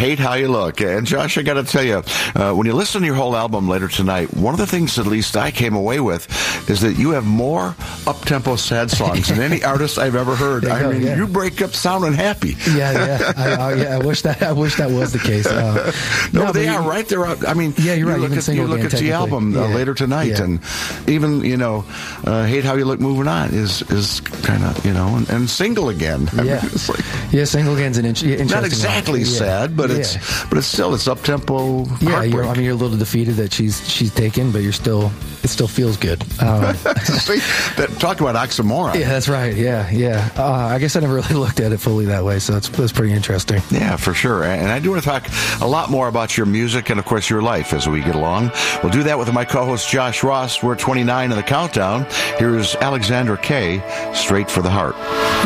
Hate How You Look. And Josh, I got to tell you, when you listen to your whole album later tonight, one of the things at least I came away with is that you have more up-tempo sad songs than any artist I've ever heard. You break up sounding happy. Yeah. I wish that was the case. No, they are right there. I mean, yeah, you're right. You look at the album later tonight, and even Hate How You Look, Moving On is kind of and Single Again. Single Again's an interesting. Not exactly sad, but it's still up tempo. Yeah, you're a little defeated that she's taken, but it still feels good. Talk about oxymoron. Yeah, that's right. Yeah. I guess I never really looked at it fully that way, so that's pretty interesting. Yeah, for sure. And I do want to talk a lot more about your music and, of course, your life as we get along. We'll do that with my co-host Josh Ross. We're 29 in the countdown. Here's Alexandra Kay, Straight for the Heart.